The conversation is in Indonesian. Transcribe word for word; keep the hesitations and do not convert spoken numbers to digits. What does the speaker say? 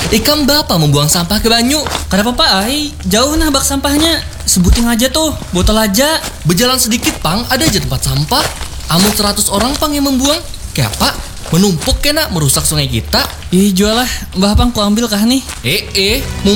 Ikan bapak membuang sampah ke banyu. Kenapa Pak Ai? Jauh nah bak sampahnya. Sebutin aja tuh, botol aja. Berjalan sedikit pang, ada aja tempat sampah. Amun seratus orang pang yang membuang. Kayak pak, menumpuk kena merusak sungai kita. Ih jual lah, Mbah Pang ku ambil kah nih? Eh eh, mau